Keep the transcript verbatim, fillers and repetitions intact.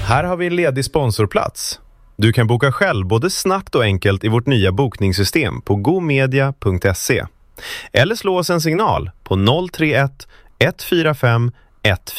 Här har vi en ledig sponsorplats. Du kan boka själv både snabbt och enkelt i vårt nya bokningssystem på gomedia punkt se. Eller slå oss en signal på noll tre ett ett fyra fem ett